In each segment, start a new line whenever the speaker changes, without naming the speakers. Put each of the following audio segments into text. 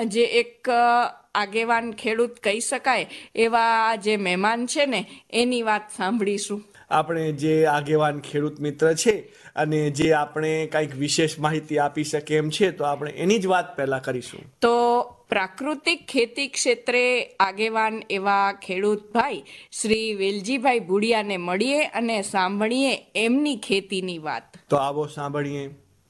જે એક આગેવાન ખેડૂત કહી શકાય એવા જે મહેમાન છે ને એની વાત સાંભળીશું.
આપણે જે આગેવાન ખેડૂત મિત્ર છે અને જે આપણે કંઈક વિશેષ માહિતી આપી શકે એમ છે, તો આપણે એની જ વાત પહેલા કરીશું.
તો પ્રાકૃતિક ખેતી ક્ષેત્રે આગેવાન એવા ખેડૂત ભાઈ શ્રી વેલજીભાઈ ભુડિયાને મળીએ અને સાંભળીએ એમની ખેતીની વાત.
તો આવો સાંભળીએ.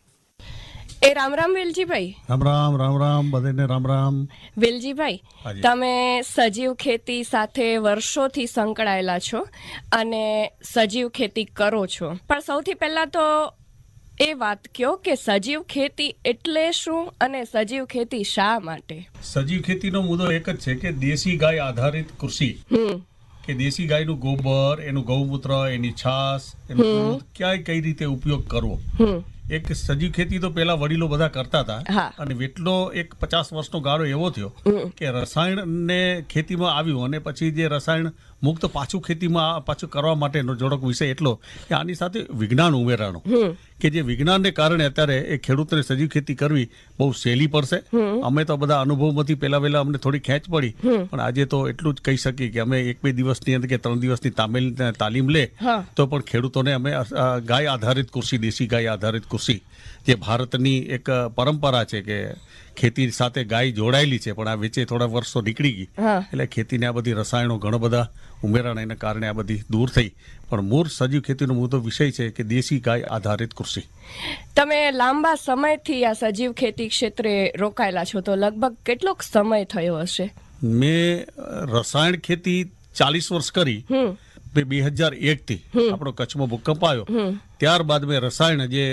એ રામ રામ વેલજીભાઈ.
રામ રામ રામ રામ બધાને રામ રામ.
વેલજીભાઈ, તમે સજીવ ખેતી સાથે વર્ષોથી સંકળાયેલા છો અને સજીવ ખેતી કરો છો, પણ સૌથી પહેલા તો એ વાત કહો કે સજીવ ખેતી એટલે શું અને સજીવ ખેતી શા માટે?
સજીવ ખેતીનો મુદ્દો એક જ છે કે દેશી ગાય આધારિત કૃષિ, કે દેશી ગાયનું ગોબર, એનું ગૌમૂત્ર, એની છાશ, એનું દૂધ ક્યાંય કઈ રીતે ઉપયોગ કરવો. એક સજીવ ખેતી તો પેલા વડીલો બધા કરતા હતા અને એટલો એક 50 વર્ષનો ગાળો એવો થયો કે રસાયણ ને ખેતીમાં આવ્યું અને પછી જે રસાયણ મુક્ત પાછું ખેતીમાં પાછું કરવા માટેનો જોડક વિષય એટલો કે આની સાથે વિજ્ઞાન ઉમેરાનું, કે જે વિજ્ઞાનને કારણે અત્યારે એ ખેડૂતને સજીવ ખેતી કરવી બહુ સહેલી પડશે. અમે તો બધા અનુભવમાંથી પહેલા અમને થોડી ખેંચ પડી, પણ આજે તો એટલું જ કહી શકીએ કે અમે 1-2 દિવસની અંદર કે 3 દિવસની તાલીમ લે તો પણ ખેડૂતોને અમે ગાય આધારિત કૃષિ, દેશી ગાય આધારિત કૃષિ, જે ભારતની એક પરંપરા છે કે ખેતી સાથે ગાય જોડાયેલી છે, પણ આ વચ્ચે થોડા વર્ષો નીકળી ગઈ એટલે ખેતીને આ બધી રસાયણો ઘણા બધા ઉમેરાના એના કારણે આ બધી દૂર થઈ. પણ મૂળ સજીવ ખેતીનો મુદ્દો વિષય છે કે દેશી ગાય આધારિત કૃષિ.
તમે લાંબા સમયથી આ સજીવ ખેતી ક્ષેત્રે રોકાયેલા છો, તો લગભગ કેટલોક સમય થયો હશે?
મેં રસાયણ ખેતી 40 વર્ષ કરી. 2001 થી આપણો કચ્છમાં ભૂકંપ આવ્યો ત્યારબાદ મેં રસાયણ જે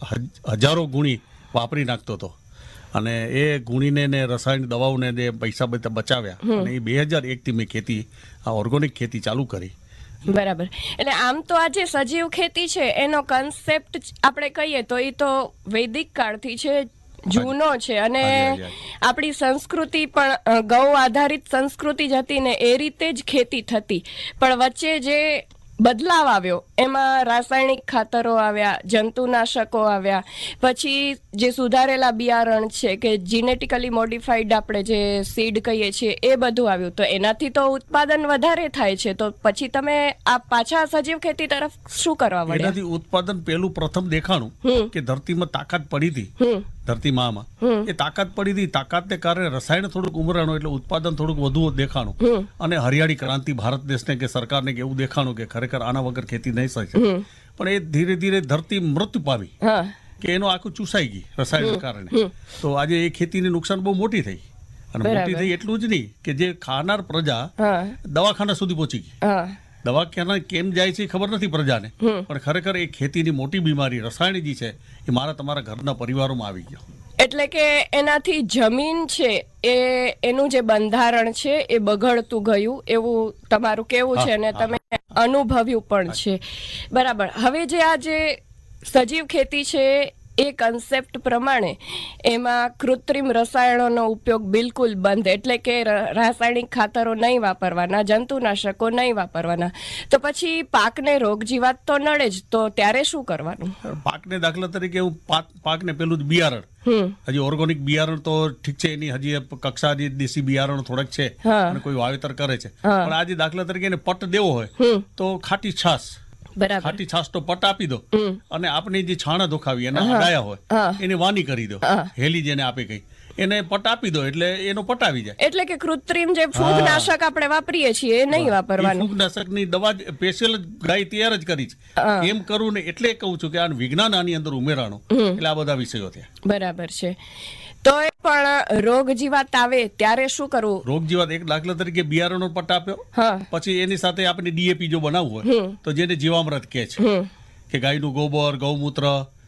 હજારો ગુણી વાપરી નાખતો હતો અને એ ગુણીને ને રસાયણ દવાઓને જે પૈસા બધા બચાવ્યા અને એ 2001 થી મેં ખેતી ઓર્ગેનિક ખેતી ચાલુ કરી.
બરાબર. એટલે આમ તો આ જે સજીવ ખેતી છે એનો કન્સેપ્ટ આપણે કહીએ તો એ તો વૈદિક કાળથી છે, જૂનો છે અને આપણી સંસ્કૃતિ પણ ગૌ આધારિત સંસ્કૃતિ જ હતી ને એ રીતે જ ખેતી થતી. પણ વચ્ચે જે બદલાવ આવ્યો એમાં રાસાયણિક ખાતરો આવ્યા, જંતુનાશકો આવ્યા, પછી જે સુધારેલા બિયારણ છે કે જીનેટિકલી મોડિફાઈડ આપણે જે સીડ કહીએ છીએ એ બધું આવ્યું, તો એનાથી તો ઉત્પાદન વધારે થાય છે. તો પછી તમે આ પાછા સજીવ ખેતી તરફ શું કરવા વળ્યા?
એનાથી ઉત્પાદન પેલું પ્રથમ દેખાણું કે ધરતીમાં તાકાત પડી હતી, ધરતી મામાં એ તાકાત પડી હતી, તાકાતને કારણે રસાયણ થોડુંક ઉમેરાણું એટલે ઉત્પાદન થોડુંક વધુ દેખાણું અને હરિયાળી ક્રાંતિ ભારત દેશને કે સરકારને કે એવું દેખાણું કે ખરેખર આના વગર ખેતી નહીં થઈ શકે. પણ એ ધીરે ધીરે ધરતી મૃત્યુ પામી કે એનો આખું ચૂસાઈ ગઈ રસાયણ કારણે. તો આજે એ ખેતીને નુકસાન બહુ મોટી થઈ અને મોટી થઈ એટલું જ નહીં કે જે ખાનાર પ્રજા દવાખાના સુધી પહોંચી ગઈ. દવાખાના કેમ જાય છે ખબર નથી પ્રજાને, પણ ખરેખર એ ખેતીની મોટી બીમારી રસાયણ જે છે એ મારા તમારા ઘરના પરિવારોમાં આવી ગયો.
એટલે કે એનાથી જમીન છે એ એનું જે બંધારણ છે એ બગડતું ગયું એવું તમારું કેવું છે અને તમે અનુભવ્યું પણ છે. બરાબર. હવે જે આ જે સજીવ ખેતી છે એ કન્સેપ્ટ પ્રમાણે એમાં કૃત્રિમ રસાયણોનો ઉપયોગ બિલકુલ બંધ, એટલે કે રાસાયણિક ખાતરો નહીં વાપરવાના, જંતુનાશકો નહીં વાપરવાના. તો પછી પાકને રોગ જીવાત તો નડે જ, તો ત્યારે શું કરવાનું?
પાકને દાખલા તરીકે પાકને પેલું જ બિયારણ, હજી ઓર્ગેનિક બિયારણ તો ઠીક છે, એની હજી કક્ષા દેશી બિયારણ થોડાક છે અને કોઈ વાવેતર કરે છે, પણ આજે દાખલા તરીકે એને પટ દેવો હોય તો ખાટી છાશ, ખાટી છાશ તો પટ આપી દો અને આપણે જે છાણા ધોખાવી એના અડાયા હોય એને વાની કરી દો, હેલી જેને આપે કઈ એને પટ આપી દો એટલે એનો પટ આવી જાય. એટલે
કે કૃત્રિમ જે ફૂગનાશક આપણે વાપરીએ છીએ એ નહીં વાપરવાનું.
ફૂગનાશકની દવા સ્પેશિયલ ગાય તૈયાર જ કરી છે એમ કરવું ને, એટલે કહું છું કે આ વિજ્ઞાન આની અંદર ઉમેરાણું એટલે આ બધા વિષયો થયા.
બરાબર છે. તો એ પણ રોગ જીવાત આવે ત્યારે શું કરવું?
રોગ જીવાત એક દાખલા તરીકે બિયારણનો પટ આપ્યો, પછી એની સાથે આપણે ડીએપી જો બનાવવું હોય તો જેને જીવામૃત કહે છે કે ગાયનું ગોબર, ગૌમૂત્ર,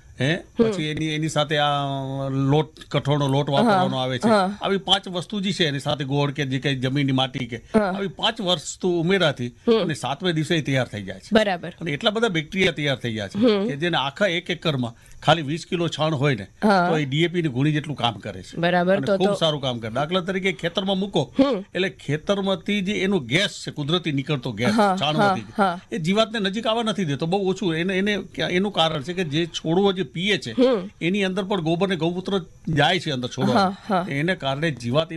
પછી એની સાથે આ લોટ, કઠોળનો લોટ વાપરવાનો આવે છે. આવી 5 વસ્તુ જે છે એની સાથે ગોળ કે જે કઈ જમીનની માટી કે આવી 5 વસ્તુ ઉમેરાથી અને 7મે દિવસે તૈયાર થઈ જાય છે.
બરાબર.
અને એટલા બધા બેક્ટેરિયા તૈયાર થઈ જાય છે કે જેને આખા 1 એકરમાં ખાલી 20 કિલો છાણ હોય ને તો એ ડીએપી ની ગુણી જેટલું કામ કરે છે.
બરાબર.
અને
તો
ખૂબ સારું કામ કરે. દાખલા તરીકે ખેતરમાં મૂકો એટલે ખેતરમાંથી જે એનું ગેસ છે, કુદરતી નીકળતો ગેસ છાણમાંથી, એ જીવાતને નજીક આવવા નથી દેતો, બહુ ઓછું. એનું કારણ છે કે જે છોડવો જે પીએ છે એની અંદર પણ ગોબર ને ગૌમૂત્ર જાય છે અંદર છોડવા, એને કારણે જીવાત